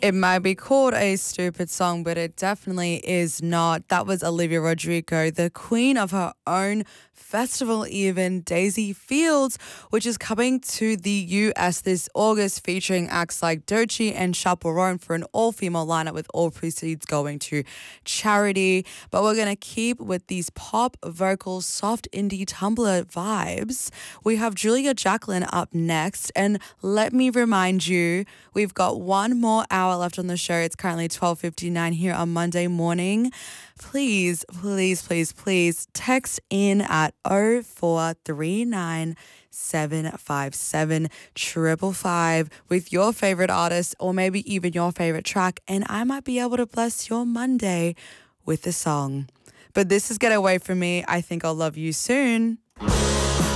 It might be called a stupid song, but it definitely is not. That was Olivia Rodrigo, the queen of her own festival, even Daisy Fields, which is coming to the US this August, featuring acts like Doechii and Chaperone for an all-female lineup with all proceeds going to charity. But we're going to keep with these pop, vocal, soft indie Tumblr vibes. We have Julia Jacqueline up next, and let me remind you, we've got one more hour left on the show. It's currently 12:59 here on Monday morning. Please, please, please, please text in at 0439 757 555 with your favorite artist or maybe even your favorite track, and I might be able to bless your Monday with a song. But this is Get Away From Me. I think I'll love you soon.